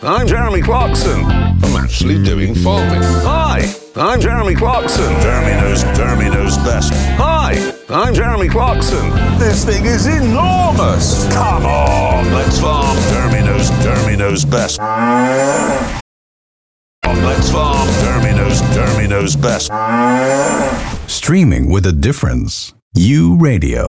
I'm Jeremy Clarkson. I'm actually doing farming. Hi, I'm Jeremy Clarkson. Jeremy knows best. Hi, I'm Jeremy Clarkson. This thing is enormous. Come on, let's farm. Jeremy knows best. Let's farm. Jeremy knows best. Streaming with a difference. U Radio.